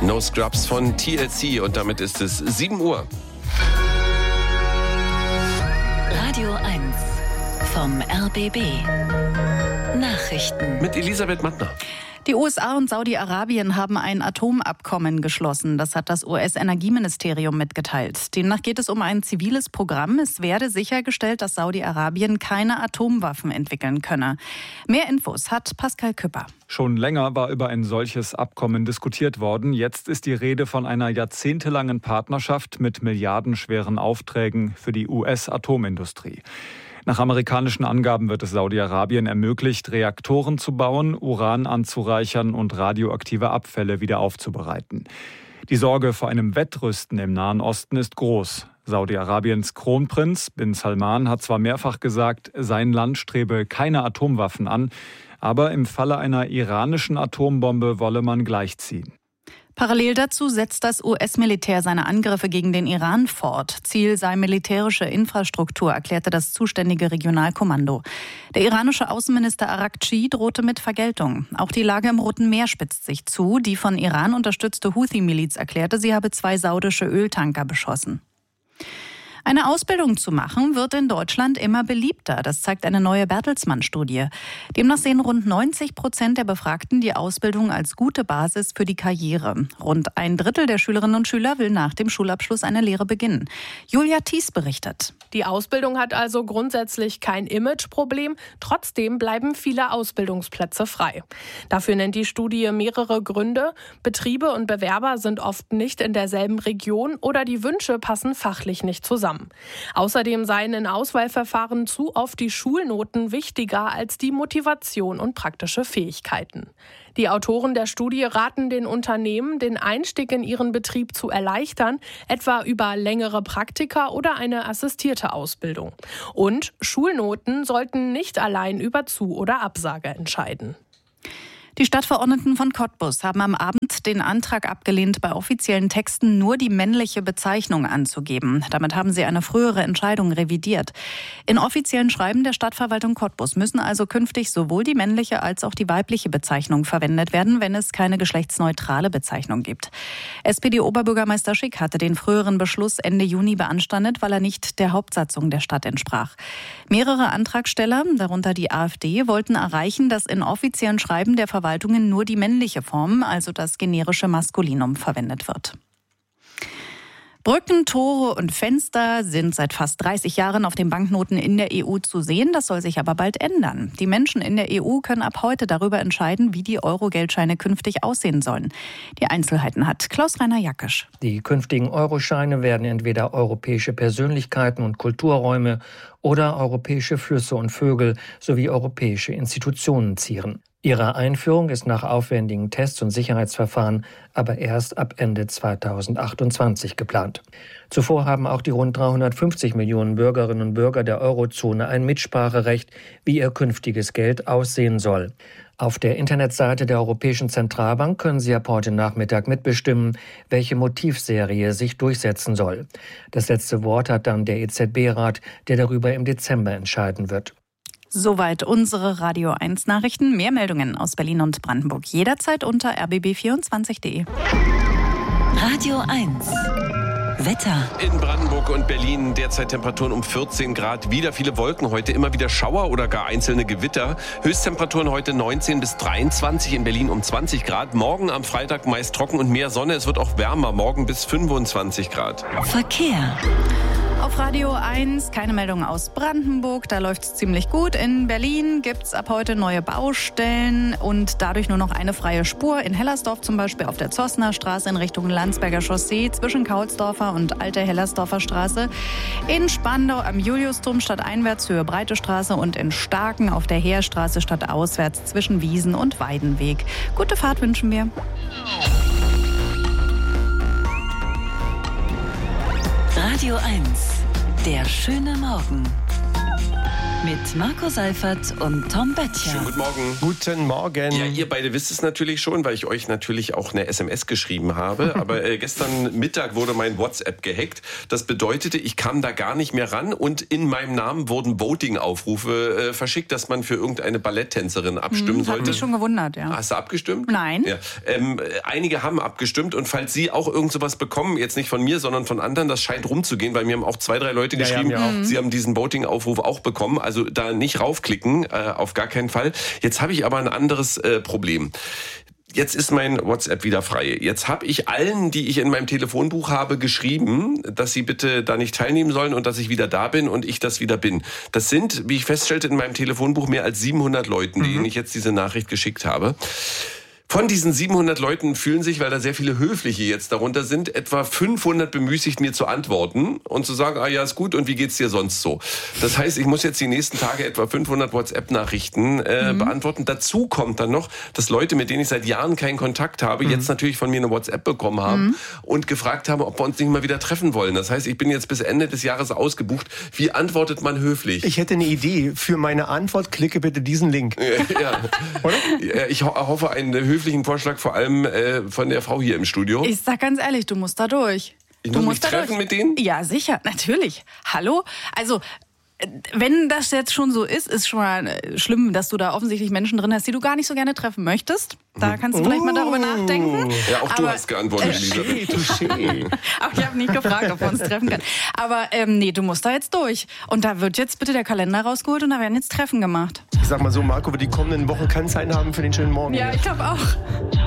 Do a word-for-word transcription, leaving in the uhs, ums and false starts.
No Scrubs von T L C und damit ist es sieben Uhr. Radio eins vom R B B. Nachrichten mit Elisabeth Mattner. Die U S A und Saudi-Arabien haben ein Atomabkommen geschlossen. Das hat das U S-Energieministerium mitgeteilt. Demnach geht es um ein ziviles Programm. Es werde sichergestellt, dass Saudi-Arabien keine Atomwaffen entwickeln könne. Mehr Infos hat Pascal Küpper. Schon länger war über ein solches Abkommen diskutiert worden. Jetzt ist die Rede von einer jahrzehntelangen Partnerschaft mit milliardenschweren Aufträgen für die U S-Atomindustrie. Nach amerikanischen Angaben wird es Saudi-Arabien ermöglicht, Reaktoren zu bauen, Uran anzureichern und radioaktive Abfälle wieder aufzubereiten. Die Sorge vor einem Wettrüsten im Nahen Osten ist groß. Saudi-Arabiens Kronprinz bin Salman hat zwar mehrfach gesagt, sein Land strebe keine Atomwaffen an, aber im Falle einer iranischen Atombombe wolle man gleichziehen. Parallel dazu setzt das U S-Militär seine Angriffe gegen den Iran fort. Ziel sei militärische Infrastruktur, erklärte das zuständige Regionalkommando. Der iranische Außenminister Araghchi drohte mit Vergeltung. Auch die Lage im Roten Meer spitzt sich zu. Die von Iran unterstützte Houthi-Miliz erklärte, sie habe zwei saudische Öltanker beschossen. Eine Ausbildung zu machen, wird in Deutschland immer beliebter. Das zeigt eine neue Bertelsmann-Studie. Demnach sehen rund neunzig Prozent der Befragten die Ausbildung als gute Basis für die Karriere. Rund ein Drittel der Schülerinnen und Schüler will nach dem Schulabschluss eine Lehre beginnen. Julia Thies berichtet. Die Ausbildung hat also grundsätzlich kein Imageproblem. Trotzdem bleiben viele Ausbildungsplätze frei. Dafür nennt die Studie mehrere Gründe. Betriebe und Bewerber sind oft nicht in derselben Region oder die Wünsche passen fachlich nicht zusammen. Außerdem seien in Auswahlverfahren zu oft die Schulnoten wichtiger als die Motivation und praktische Fähigkeiten. Die Autoren der Studie raten den Unternehmen, den Einstieg in ihren Betrieb zu erleichtern, etwa über längere Praktika oder eine assistierte Ausbildung. Und Schulnoten sollten nicht allein über Zu- oder Absage entscheiden. Die Stadtverordneten von Cottbus haben am Abend den Antrag abgelehnt, bei offiziellen Texten nur die männliche Bezeichnung anzugeben. Damit haben sie eine frühere Entscheidung revidiert. In offiziellen Schreiben der Stadtverwaltung Cottbus müssen also künftig sowohl die männliche als auch die weibliche Bezeichnung verwendet werden, wenn es keine geschlechtsneutrale Bezeichnung gibt. S P D-Oberbürgermeister Schick hatte den früheren Beschluss Ende Juni beanstandet, weil er nicht der Hauptsatzung der Stadt entsprach. Mehrere Antragsteller, darunter die AfD, wollten erreichen, dass in offiziellen Schreiben der Verwaltung Verwaltungen nur die männliche Form, also das generische Maskulinum, verwendet wird. Brücken, Tore und Fenster sind seit fast dreißig Jahren auf den Banknoten in der E U zu sehen. Das soll sich aber bald ändern. Die Menschen in der E U können ab heute darüber entscheiden, wie die Euro-Geldscheine künftig aussehen sollen. Die Einzelheiten hat Klaus-Rainer Jackisch. Die künftigen Euroscheine werden entweder europäische Persönlichkeiten und Kulturräume oder europäische Flüsse und Vögel sowie europäische Institutionen zieren. Ihre Einführung ist nach aufwendigen Tests und Sicherheitsverfahren aber erst ab Ende zweitausendachtundzwanzig geplant. Zuvor haben auch die rund dreihundertfünfzig Millionen Bürgerinnen und Bürger der Eurozone ein Mitspracherecht, wie ihr künftiges Geld aussehen soll. Auf der Internetseite der Europäischen Zentralbank können Sie ab heute Nachmittag mitbestimmen, welche Motivserie sich durchsetzen soll. Das letzte Wort hat dann der E Z B-Rat, der darüber im Dezember entscheiden wird. Soweit unsere Radio eins Nachrichten. Mehr Meldungen aus Berlin und Brandenburg jederzeit unter r b b vierundzwanzig punkt d e. Radio eins Wetter. In Brandenburg und Berlin derzeit Temperaturen um vierzehn Grad. Wieder viele Wolken heute, immer wieder Schauer oder gar einzelne Gewitter. Höchsttemperaturen heute neunzehn bis dreiundzwanzig, in Berlin um zwanzig Grad. Morgen am Freitag meist trocken und mehr Sonne. Es wird auch wärmer, morgen bis fünfundzwanzig Grad. Verkehr. Auf Radio eins keine Meldung aus Brandenburg, da läuft es ziemlich gut. In Berlin gibt es ab heute neue Baustellen und dadurch nur noch eine freie Spur. In Hellersdorf zum Beispiel auf der Zossner Straße in Richtung Landsberger Chaussee zwischen Kaulsdorfer und Alte Hellersdorfer Straße. In Spandau am Juliusturm stadteinwärts Höhe Breite Straße und in Starken auf der Heerstraße stadtauswärts zwischen Wiesen und Weidenweg. Gute Fahrt wünschen wir. Radio eins, der schöne Morgen. Mit Marco Seifert und Tom Böttcher. Schönen guten Morgen. Guten Morgen. Ja, ihr beide wisst es natürlich schon, weil ich euch natürlich auch eine S M S geschrieben habe. Aber äh, gestern Mittag wurde mein WhatsApp gehackt. Das bedeutete, ich kam da gar nicht mehr ran und in meinem Namen wurden Voting-Aufrufe äh, verschickt, dass man für irgendeine Balletttänzerin abstimmen hm, sollte. Hat mich schon gewundert, ja. Hast du abgestimmt? Nein. Ja. Ähm, einige haben abgestimmt und falls Sie auch irgend sowas bekommen, jetzt nicht von mir, sondern von anderen, das scheint rumzugehen, weil mir haben auch zwei, drei Leute Ja, geschrieben, ja, Sie haben diesen Voting-Aufruf auch bekommen. Also da nicht raufklicken, äh, auf gar keinen Fall. Jetzt habe ich aber ein anderes äh, Problem. Jetzt ist mein WhatsApp wieder frei. Jetzt habe ich allen, die ich in meinem Telefonbuch habe, geschrieben, dass sie bitte da nicht teilnehmen sollen und dass ich wieder da bin und ich das wieder bin. Das sind, wie ich feststellte, in meinem Telefonbuch mehr als siebenhundert Leuten, mhm. denen ich jetzt diese Nachricht geschickt habe. Von diesen siebenhundert Leuten fühlen sich, weil da sehr viele Höfliche jetzt darunter sind, etwa fünfhundert bemüßigt, mir zu antworten und zu sagen, ah ja, ist gut und wie geht's dir sonst so? Das heißt, ich muss jetzt die nächsten Tage etwa fünfhundert WhatsApp-Nachrichten äh, mhm. beantworten. Dazu kommt dann noch, dass Leute, mit denen ich seit Jahren keinen Kontakt habe, mhm. jetzt natürlich von mir eine WhatsApp bekommen haben mhm. und gefragt haben, ob wir uns nicht mal wieder treffen wollen. Das heißt, ich bin jetzt bis Ende des Jahres ausgebucht. Wie antwortet man höflich? Ich hätte eine Idee. Für meine Antwort klicke bitte diesen Link. Ja, ja. Oder? Ich ho- hoffe, eine höfliche Vorschlag, vor allem äh, von der Frau hier im Studio. Ich sag ganz ehrlich, du musst da durch. Ich du muss musst mich da treffen durch. mit denen? Ja, sicher, natürlich. Hallo? Also, wenn das jetzt schon so ist, ist schon mal schlimm, dass du da offensichtlich Menschen drin hast, die du gar nicht so gerne treffen möchtest. Da kannst du vielleicht mal darüber nachdenken. Ja, auch du Aber, hast geantwortet, äh, Elisabeth. Touché. Aber ich habe nicht gefragt, ob wir uns treffen können. Aber ähm, nee, du musst da jetzt durch. Und da wird jetzt bitte der Kalender rausgeholt und da werden jetzt Treffen gemacht. Ich sag mal so, Marco, wir die kommenden Wochen kann Zeit haben für den schönen Morgen. Ja, ich glaube auch.